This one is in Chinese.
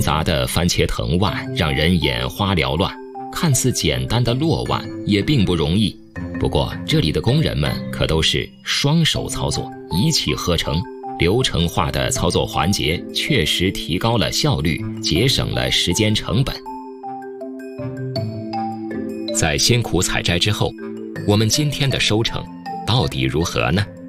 杂的番茄藤蔓让人眼花缭乱，看似简单的落腕也并不容易。不过这里的工人们可都是双手操作，一气呵成，流程化的操作环节确实提高了效率，节省了时间成本。在辛苦采摘之后，我们今天的收成到底如何呢？